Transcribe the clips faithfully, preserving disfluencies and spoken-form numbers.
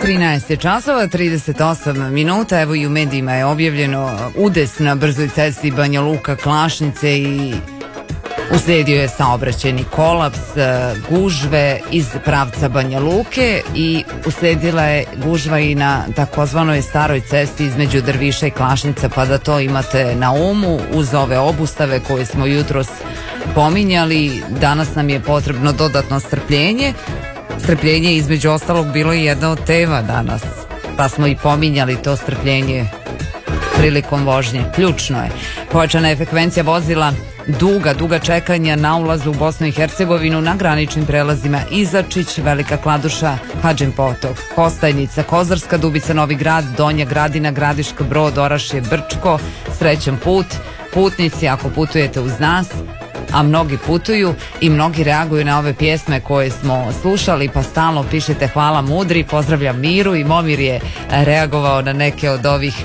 trinaest časova, trideset osam minuta, evo i u medijima je objavljeno udes na brzoj cesti Banja Luka Klašnice i usledio je saobraćajni kolaps, gužve iz pravca Banja Luke i usledila je gužva i na takozvanoj staroj cesti između Drviša i Klašnica, pa da to imate na umu uz ove obustave koje smo jutros pominjali. Danas nam je potrebno dodatno strpljenje. Strpljenje između ostalog bilo je jedna od tema danas, pa smo i pominjali to strpljenje prilikom vožnje. Ključno je. Pojačana je frekvencija vozila, duga, duga čekanja na ulazu u Bosnu i Hercegovinu na graničnim prelazima Izačić, Velika Kladuša, Hadžin Potok, Kostajnica, Kozarska Dubica, Novi Grad, Donja Gradina, Gradiška Brod, Orašje, Brčko. Srećan put. Putnici, ako putujete uz nas, a mnogi putuju i mnogi reaguju na ove pjesme koje smo slušali, pa stalno pišete hvala Mudri, pozdravljam Miru, i Momir je reagovao na neke od ovih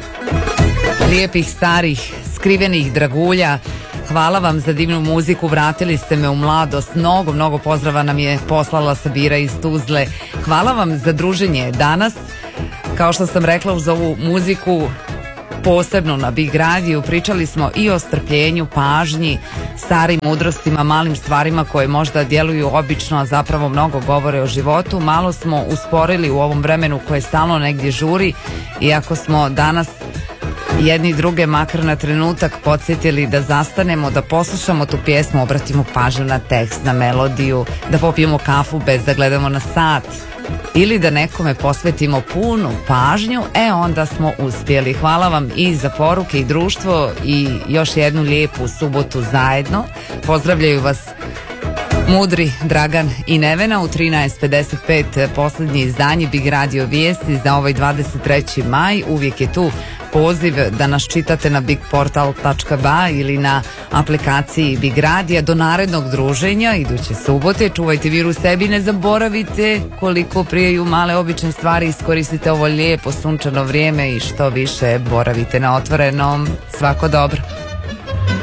lijepih, starih, skrivenih dragulja. Hvala vam za divnu muziku, vratili ste me u mladost. Mnogo, mnogo pozdrava nam je poslala Sabira iz Tuzle. Hvala vam za druženje danas. Kao što sam rekla, uz ovu muziku posebno na Big radiju pričali smo i o strpljenju, pažnji, starim mudrostima, malim stvarima koje možda djeluju obično, a zapravo mnogo govore o životu. Malo smo usporili u ovom vremenu koje stalno negdje žuri, iako smo danas jedni druge makar na trenutak podsjetili da zastanemo, da poslušamo tu pjesmu, obratimo pažnju na tekst, na melodiju, da popijemo kafu bez da gledamo na sat ili da nekome posvetimo punu pažnju, e onda smo uspjeli. Hvala vam i za poruke i društvo i još jednu lijepu subotu zajedno. Pozdravljaju vas Mudri, Dragan i Nevena u trinaest pedeset pet, posljednje izdanje Big radio vijesti za ovaj dvadeset treći maj. Uvijek je tu poziv da nas čitate na big portal tačka ba ili na aplikaciji Big radija. Do narednog druženja iduće subote. Čuvajte viru sebi, ne zaboravite koliko prijaju male obične stvari, iskoristite ovo lijepo sunčano vrijeme i što više boravite na otvorenom. Svako dobro.